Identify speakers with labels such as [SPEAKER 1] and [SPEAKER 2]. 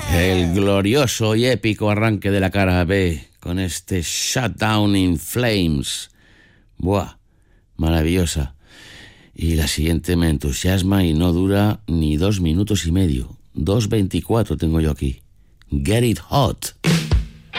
[SPEAKER 1] El glorioso y épico arranque de la cara B con este Shutdown in Flames. Buah, maravillosa. Y la siguiente me entusiasma y no dura ni 2 minutos y medio. 2:24 tengo yo aquí. Get It Hot.